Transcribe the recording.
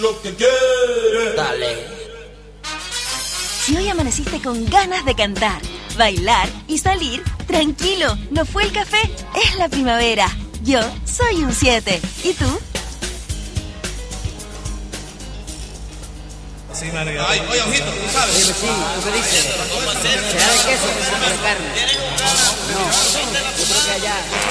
Lo que quiere. Dale. Si hoy amaneciste con ganas de cantar, bailar y salir, tranquilo, no fue el café, es la primavera. Yo soy un 7. ¿Y tú? Sí, Mario. Ay, oye, ojito, tú sabes. Sí, ¿tú qué dices? ¿Será de queso o de carne? No, yo creo que allá...